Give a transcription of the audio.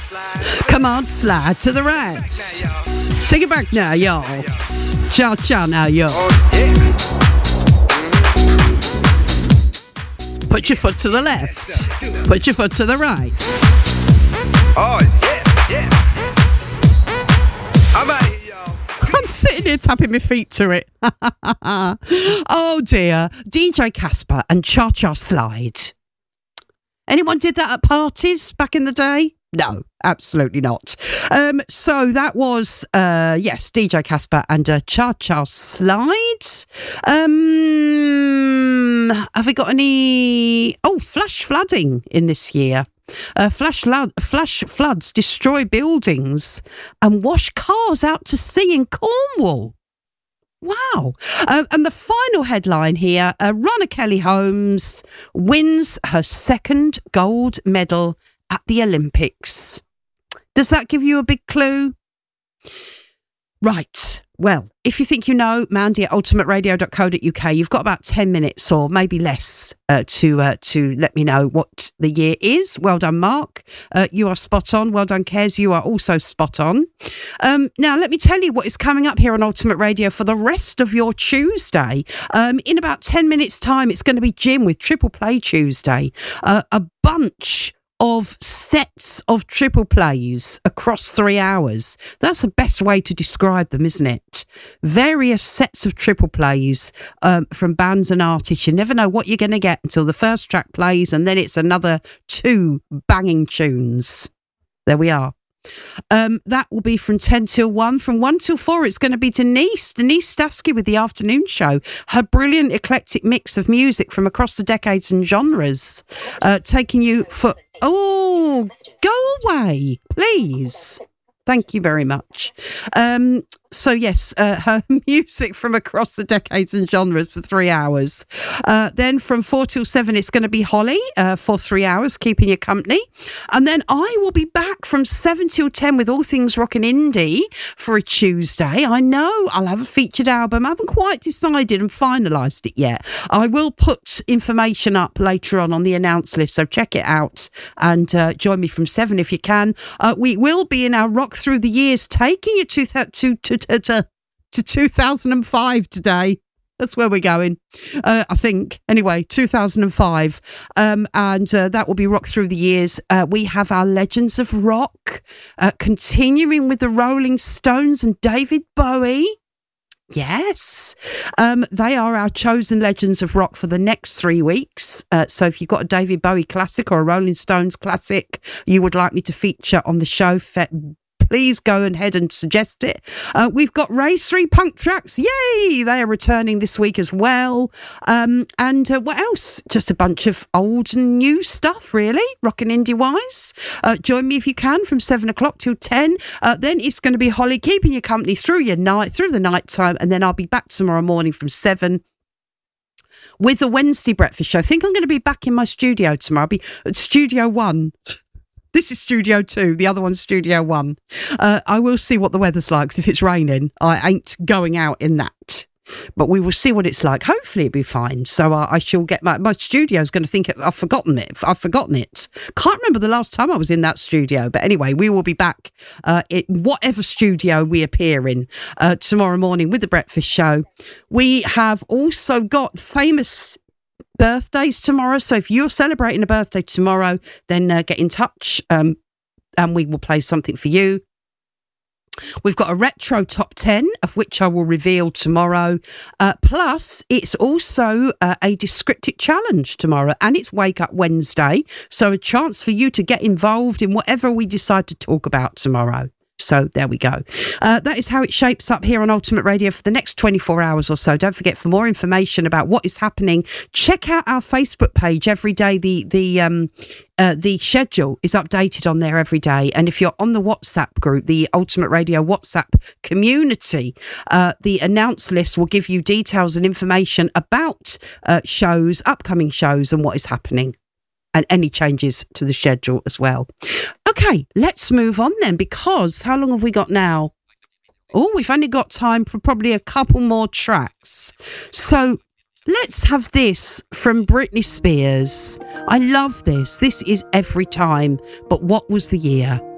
Come on, slide to the right. Take it back now, y'all. Cha-cha now, y'all. Put your foot to the left. Put your foot to the right. Oh, yeah. I'm out here, y'all. I'm sitting here tapping my feet to it. Oh, dear. DJ Casper and Cha-Cha Slide. Anyone did that at parties back in the day? No, absolutely not. So that was, yes, DJ Casper and Cha-Cha Slide. Have we got any... Oh, flash flooding in this year. Flash floods destroy buildings and wash cars out to sea in Cornwall. Wow. And the final headline here, Ronna Kelly-Holmes wins her second gold medal at the Olympics. Does that give you a big clue? Right. Well, if you think you know, Mandy at ultimateradio.co.uk, you've got about 10 minutes or maybe less to let me know what the year is. Well done, Mark. You are spot on. Well done, Kez. You are also spot on. Now, let me tell you what is coming up here on Ultimate Radio for the rest of your Tuesday. In about 10 minutes' time, it's going to be Jim with Triple Play Tuesday. A bunch of sets of triple plays across 3 hours. That's the best way to describe them, isn't it? Various sets of triple plays from bands and artists. You never know what you're going to get until the first track plays, and then it's another 2 banging tunes. There we are. That will be from 10 till 1. From 1 till 4, it's going to be Denise Stavsky with the afternoon show. Her brilliant eclectic mix of music from across the decades and genres, taking you for... Oh, go away, please. Thank you very much. So yes, her music from across the decades and genres for 3 hours. Then from 4 till 7, it's going to be Holly for 3 hours, keeping you company. And then I will be back from 7 till 10 with All Things Rock and Indie for a Tuesday. I know I'll have a featured album. I haven't quite decided and finalised it yet. I will put information up later on the announce list, so check it out and join me from 7 if you can. We will be in our Rock Through the Years, taking you to 2005 today. That's where we're going, I think. Anyway, 2005. And that will be Rock Through the Years. We have our Legends of Rock, continuing with the Rolling Stones and David Bowie. Yes. They are our chosen Legends of Rock for the next 3 weeks. So if you've got a David Bowie classic or a Rolling Stones classic you would like me to feature on the show, please go ahead and suggest it. We've got Race 3 Punk Tracks. Yay! They are returning this week as well. And what else? Just a bunch of old and new stuff, really, rock and indie wise. Join me if you can from 7 o'clock till 10. Then it's going to be Holly keeping you company through the night time. And then I'll be back tomorrow morning from 7 with the Wednesday breakfast show. I think I'm going to be back in my studio tomorrow. I'll be at Studio 1. This is Studio 2, the other one's Studio 1. I will see what the weather's like, because if it's raining, I ain't going out in that. But we will see what it's like. Hopefully it'll be fine. So I shall get my studio's going to think I've forgotten it. Can't remember the last time I was in that studio. But anyway, we will be back in whatever studio we appear in tomorrow morning with the breakfast show. We have also got famous birthdays tomorrow, so if you're celebrating a birthday tomorrow, then get in touch and we will play something for you. We've got a retro top 10, of which I will reveal tomorrow. Plus, it's also a descriptive challenge tomorrow, and it's Wake Up Wednesday, so a chance for you to get involved in whatever we decide to talk about tomorrow. So there we go. That is how it shapes up here on Ultimate Radio for the next 24 hours or so. Don't forget, for more information about what is happening, check out our Facebook page every day. The schedule is updated on there every day. And if you're on the WhatsApp group, the Ultimate Radio WhatsApp community, the announce list will give you details and information about shows, upcoming shows, and what is happening, and any changes to the schedule as well. Okay, let's move on then, because how long have we got now? Oh, we've only got time for probably a couple more tracks. So let's have this from Britney Spears. I love this. This is Every Time, but what was the year?